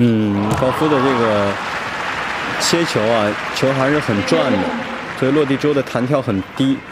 高夫的这个切球啊，球还是很转的，所以落地之后的弹跳很低。